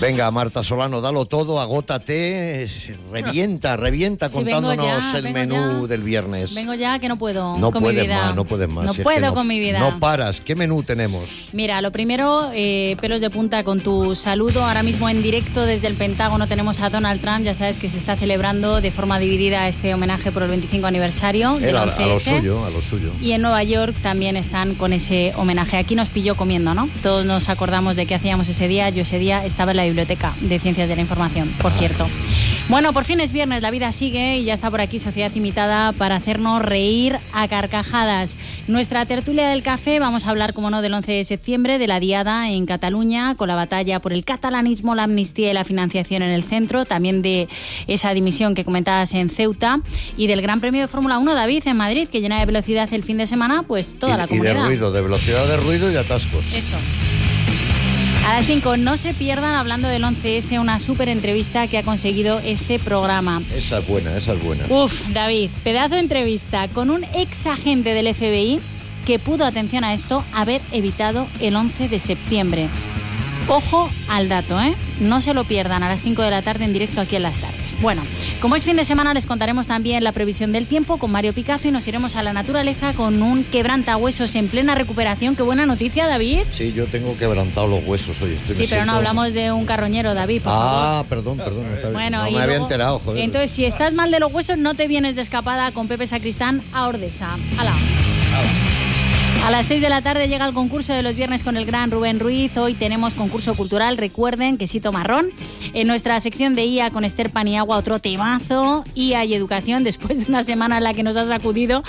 Venga, Marta Solano, dalo todo, agótate, revienta contándonos el menú del viernes. Vengo ya, que no puedo no con puedes mi vida. Más, no puedes más. No puedo con mi vida. No paras. ¿Qué menú tenemos? Mira, lo primero, pelos de punta con tu saludo. Ahora mismo en directo desde el Pentágono tenemos a Donald Trump. Ya sabes que se está celebrando de forma dividida este homenaje por el 25 aniversario del 11S. A lo suyo. Y en Nueva York también están con ese homenaje. Aquí nos pilló comiendo, ¿no? Todos nos acordamos de qué hacíamos ese día. Yo ese día estaba en la Biblioteca de Ciencias de la Información, por cierto. Bueno, por fin es viernes, la vida sigue y ya está por aquí Sociedad Imitada para hacernos reír a carcajadas. Nuestra tertulia del café, vamos a hablar, como no, del 11 de septiembre, de la diada en Cataluña, con la batalla por el catalanismo, la amnistía y la financiación en el centro, también de esa dimisión que comentabas en Ceuta y del Gran Premio de Fórmula 1, David, en Madrid, que llena de velocidad el fin de semana, pues toda la comunidad. Y de ruido, de velocidad de ruido y atascos. Eso. A las 5 no se pierdan, hablando del 11S, una súper entrevista que ha conseguido este programa. Esa es buena. Uf, David, pedazo de entrevista con un ex agente del FBI que pudo, atención a esto, haber evitado el 11 de septiembre. Ojo al dato, ¿eh? No se lo pierdan, a las 5 de la tarde en directo aquí en Las Tardes. Bueno, como es fin de semana, les contaremos también la previsión del tiempo con Mario Picazo y nos iremos a la naturaleza con un quebrantahuesos en plena recuperación. ¡Qué buena noticia, David! Sí, yo tengo quebrantado los huesos hoy. Sí, pero no hablamos de un carroñero, David, por favor. Perdón. Bueno, no me había enterado, joder. Entonces, si estás mal de los huesos, no te vienes de escapada con Pepe Sacristán a Ordesa. ¡Hala! A las 6 de la tarde llega el concurso de los viernes con el gran Rubén Ruiz. Hoy tenemos concurso cultural, recuerden, quesito marrón. En nuestra sección de IA con Esther Paniagua, otro temazo. IA y educación, después de una semana en la que nos ha sacudido